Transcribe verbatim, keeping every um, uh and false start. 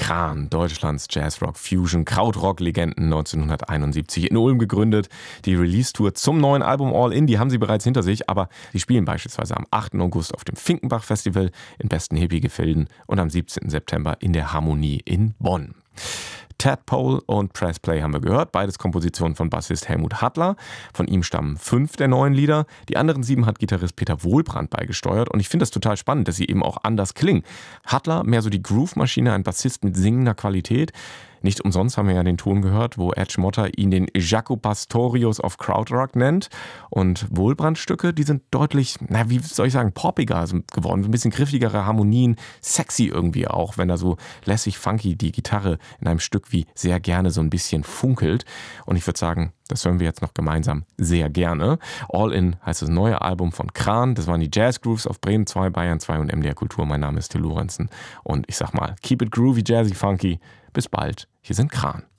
Kran, Deutschlands Jazz-Rock-Fusion-Krautrock-Legenden, neunzehnhunderteinundsiebzig in Ulm gegründet. Die Release-Tour zum neuen Album All In, die haben sie bereits hinter sich, aber sie spielen beispielsweise am achten August auf dem Finkenbach-Festival in besten Hippie-Gefilden und am siebzehnten September in der Harmonie in Bonn. Tadpole und Pressplay haben wir gehört, beides Kompositionen von Bassist Helmut Hattler. Von ihm stammen fünf der neuen Lieder. Die anderen sieben hat Gitarrist Peter Wohlbrand beigesteuert und ich finde das total spannend, dass sie eben auch anders klingen. Hattler mehr so die Groove-Maschine, ein Bassist mit singender Qualität. Nicht umsonst haben wir ja den Ton gehört, wo Edge Motter ihn den Jaco Pastorius of Krautrock nennt. Und Wohlbrand-Stücke, die sind deutlich, na wie soll ich sagen, poppiger geworden. Ein bisschen griffigere Harmonien, sexy irgendwie auch, wenn da so lässig funky die Gitarre in einem Stück wie sehr gerne so ein bisschen funkelt. Und ich würde sagen, das hören wir jetzt noch gemeinsam sehr gerne. All In heißt das neue Album von Kran. Das waren die Jazz Grooves auf Bremen zwei, Bayern zwei und M D R Kultur. Mein Name ist Till Lorenzen. Und ich sag mal, keep it groovy, jazzy, funky. Bis bald. Hier sind Kran.